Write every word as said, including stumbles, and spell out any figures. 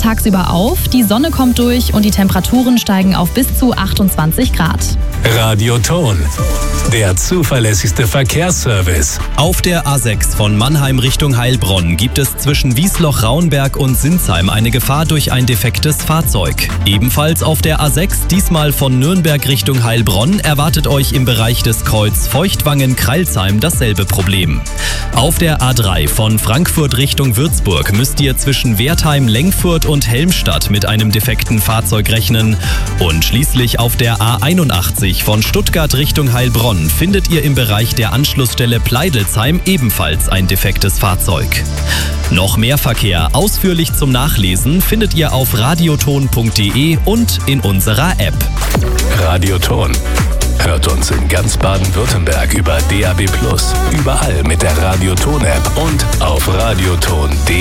tagsüber auf, die Sonne kommt durch und die Temperaturen steigen auf bis zu achtundzwanzig Grad. Radioton, der zuverlässigste Verkehrsservice. Auf der A sechs von Mannheim Richtung Heilbronn gibt es zwischen Wiesloch-Raunberg und Sinsheim eine Gefahr durch ein defektes Fahrzeug. Ebenfalls auf der A sechs, diesmal von Nürnberg Richtung Heilbronn, erwartet euch im Bereich des Kreuz Feuchtwangen-Kreilsheim dasselbe Problem. Auf der A drei von Frankfurt Richtung Würzburg müsst ihr zwischen Wertheim, Lengfurt und Helmstadt mit einem defekten Fahrzeug rechnen. Und schließlich auf der A einundachtzig von Stuttgart Richtung Heilbronn findet ihr im Bereich der Anschlussstelle Pleidelsheim ebenfalls ein defektes Fahrzeug. Noch mehr Verkehr ausführlich zum Nachlesen findet ihr auf radioton punkt de und in unserer App. Radioton. Hört uns in ganz Baden-Württemberg über D A B plus, überall mit der Radioton-App und auf radioton punkt de.